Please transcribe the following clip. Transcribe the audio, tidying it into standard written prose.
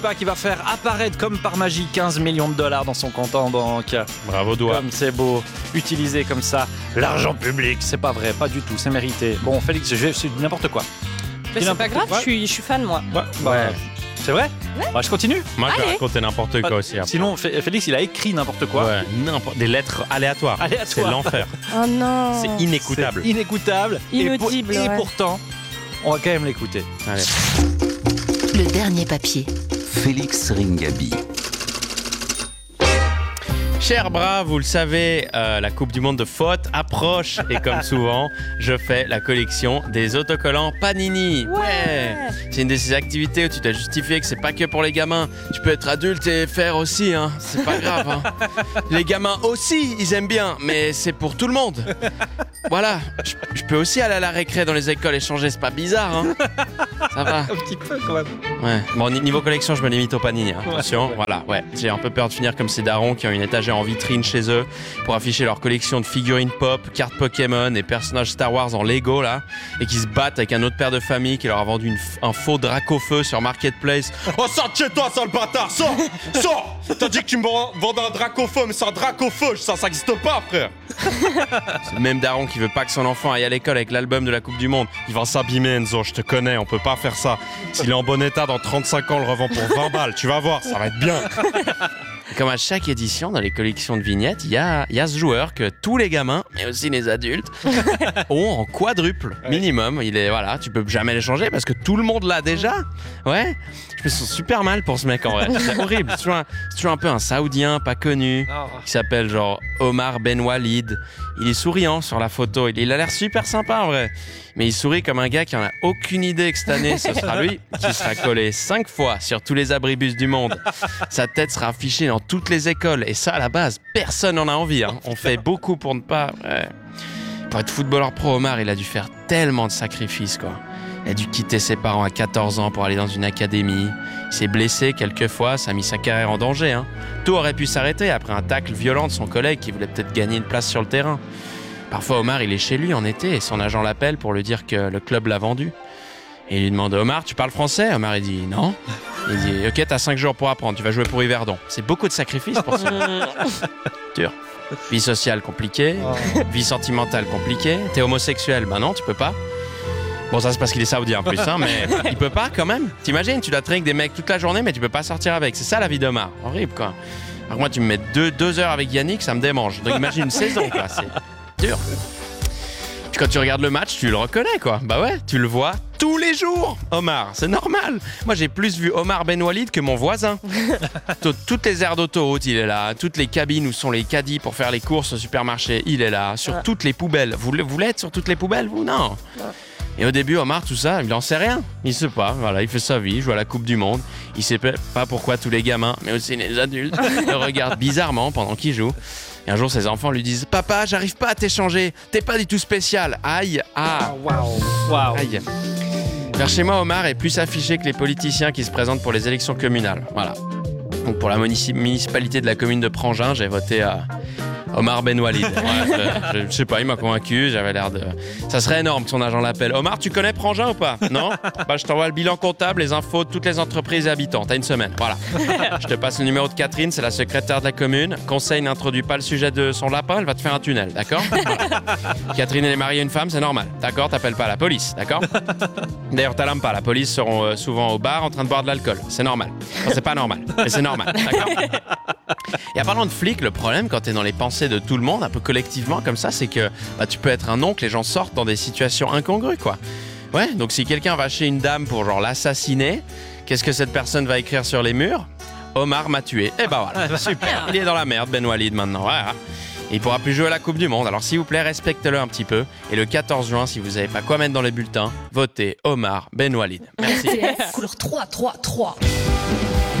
qui va faire apparaître comme par magie 15 millions de dollars dans son compte en banque. Bravo, Doua. Comme c'est beau, utiliser comme ça l'argent public, c'est pas vrai, pas du tout, c'est mérité. Bon, Félix, c'est n'importe quoi. Mais c'est pas grave, je suis fan, moi. Ouais. C'est vrai? Ouais. Bah, je continue. Moi, je vais raconter n'importe quoi aussi. Après. Sinon, Félix, il a écrit n'importe quoi. Ouais, des lettres aléatoires. C'est l'enfer. Oh non. C'est inécoutable. C'est inécoutable. Inaudible, Et ouais. pourtant, on va quand même l'écouter. Allez. Le dernier papier. Félix Ringaby. Cher bras, vous le savez, la Coupe du Monde de foot approche et comme souvent, je fais la collection des autocollants Panini. Ouais. C'est une de ces activités où tu dois justifier que c'est pas que pour les gamins. Tu peux être adulte et faire aussi, hein. C'est pas grave, hein. Les gamins aussi, ils aiment bien, mais c'est pour tout le monde. Voilà, je peux aussi aller à la récré dans les écoles et changer, c'est pas bizarre, hein. Ça va. Un petit peu quand même. Ouais. Bon, niveau collection, je me limite au Panini. Hein. Attention, ouais. Voilà, ouais. J'ai un peu peur de finir comme ces darons qui ont une étagère en vitrine chez eux pour afficher leur collection de figurines pop, cartes Pokémon et personnages Star Wars en Lego, là, et qui se battent avec un autre père de famille qui leur a vendu un faux Dracofeu sur Marketplace. Oh, sors de chez toi, sale bâtard, sors. T'as dit que tu me vendais un Dracofeu, mais c'est un Dracofeu, ça existe pas, frère. C'est le même daron qui veut pas que son enfant aille à l'école avec l'album de la Coupe du Monde. Il va s'abîmer, Enzo, je te connais, on peut pas faire ça. S'il est en bon état, dans 35 ans, on le revend pour 20 balles. Tu vas voir, ça va être bien. Et comme à chaque édition, dans les collections de vignettes, il y a ce joueur que tous les gamins, mais aussi les adultes, ont en quadruple minimum. Voilà, tu peux jamais les changer parce que tout le monde l'a déjà. Ouais, je me sens super mal pour ce mec en vrai. C'est horrible. C'est toujours un peu un Saoudien pas connu qui s'appelle genre Omar Ben Walid. Il est souriant sur la photo. Il a l'air super sympa en vrai. Mais il sourit comme un gars qui en a aucune idée que cette année, ce sera lui qui sera collé 5 fois sur tous les abribus du monde. Sa tête sera affichée dans toutes les écoles. Et ça, à la base, personne n'en a envie. Hein. On fait beaucoup pour ne pas... Ouais. Pour être footballeur pro, Omar, il a dû faire tellement de sacrifices, quoi. Il a dû quitter ses parents à 14 ans pour aller dans une académie. Il s'est blessé quelques fois, ça a mis sa carrière en danger. Hein. Tout aurait pu s'arrêter après un tacle violent de son collègue qui voulait peut-être gagner une place sur le terrain. Parfois, Omar, il est chez lui en été et son agent l'appelle pour lui dire que le club l'a vendu. Et il lui demande « Omar, tu parles français ?» Omar, il dit « Non ». Il dit « Ok, t'as 5 jours pour apprendre, tu vas jouer pour Yverdon. » C'est beaucoup de sacrifices pour ça. Dur. Vie sociale compliquée, vie sentimentale compliquée. T'es homosexuel, ben non, tu peux pas. Bon, ça c'est parce qu'il est saoudien en plus, hein, mais il peut pas quand même. T'imagines, tu dois traîner avec des mecs toute la journée, mais tu peux pas sortir avec. C'est ça la vie d'Omar. Horrible, quoi. Alors moi, tu me mets 2 heures avec Yannick, ça me démange. Donc imagine une saison, quoi. C'est dur. Puis quand tu regardes le match, tu le reconnais, quoi. Bah ouais, tu le vois tous les jours, Omar. C'est normal. Moi, j'ai plus vu Omar Ben Walid que mon voisin. Toutes les aires d'autoroute, il est là. Toutes les cabines où sont les caddies pour faire les courses au supermarché, il est là. Sur toutes les poubelles. Vous l'êtes sur toutes les poubelles, vous? Non. Et au début, Omar, tout ça, il en sait rien. Il sait pas. Voilà, il fait sa vie, il joue à la Coupe du Monde. Il sait pas pourquoi tous les gamins, mais aussi les adultes, le regardent bizarrement pendant qu'il joue. Et un jour, ses enfants lui disent « Papa, j'arrive pas à t'échanger. T'es pas du tout spécial. Aïe, ah. Waouh. Aïe. » Vers chez moi, Omar est plus affiché que les politiciens qui se présentent pour les élections communales. Voilà. Donc pour la municipalité de la commune de Prangin, j'ai voté à Omar Ben Walid. Ouais, je sais pas, il m'a convaincu, j'avais l'air de... Ça serait énorme que son agent l'appelle. Omar, tu connais Prangin ou pas? Non? Bah, je t'envoie le bilan comptable, les infos de toutes les entreprises et habitants. T'as une semaine, voilà. Je te passe le numéro de Catherine, c'est la secrétaire de la commune. Conseil n'introduit pas le sujet de son lapin, elle va te faire un tunnel, d'accord? Voilà. Catherine, elle est mariée à une femme, c'est normal, d'accord? T'appelles pas la police, d'accord? D'ailleurs, t'alarmes pas, la police seront souvent au bar en train de boire de l'alcool. C'est normal. Enfin, c'est pas normal, mais c'est normal, d'accord? Et en parlant de flics, le problème quand t'es dans les pensées de tout le monde, un peu collectivement comme ça, c'est que tu peux être un oncle, les gens sortent dans des situations incongrues, quoi. Ouais, donc si quelqu'un va chez une dame pour genre l'assassiner, qu'est-ce que cette personne va écrire sur les murs? Omar m'a tué. Et bah voilà, super. Il est dans la merde, Ben Walid, maintenant. Voilà. Et il pourra plus jouer à la Coupe du Monde. Alors s'il vous plaît, respectez-le un petit peu. Et le 14 juin, si vous n'avez pas quoi mettre dans les bulletins, votez Omar Ben Walid. Merci. Couleur 3.